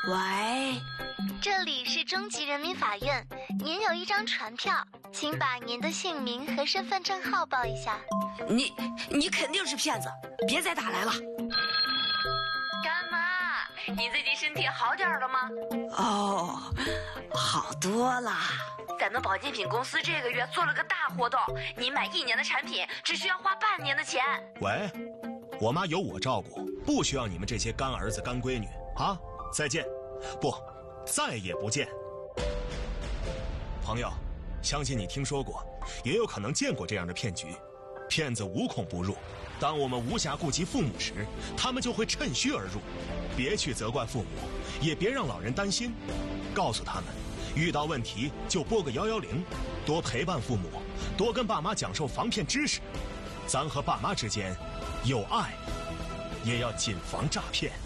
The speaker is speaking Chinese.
喂， 这里是中级人民法院，您有一张传票，请把您的姓名和身份证号报一下。 你肯定是骗子，别再打来了。 干妈，你最近身体好点了吗？ 哦，好多啦。 咱们保健品公司这个月做了个大活动，你买1年的产品只需要花半年的钱。 喂，我妈有我照顾，不需要你们这些干儿子干闺女啊！再见，不，再也不见。朋友，相信你听说过，也有可能见过这样的骗局。骗子无孔不入，当我们无暇顾及父母时，他们就会趁虚而入。别去责怪父母，也别让老人担心，告诉他们，遇到问题就拨个110，多陪伴父母，多跟爸妈讲授防骗知识。咱和爸妈之间有爱，也要谨防诈骗。